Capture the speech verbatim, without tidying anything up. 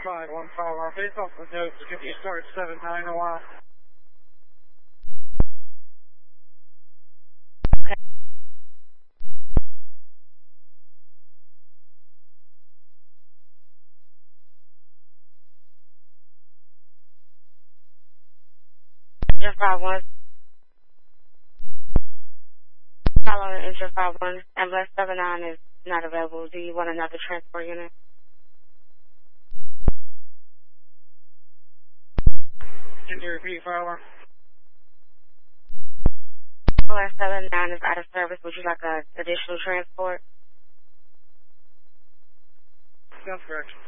five one five, our base off the notes to get you started seven nine a while. Engine five one. Following engine five one, ambulance seven nine is not available. Do you want another transport unit? Can you repeat five one? Ambulance seven nine is out of service. Would you like an additional transport? That's correct.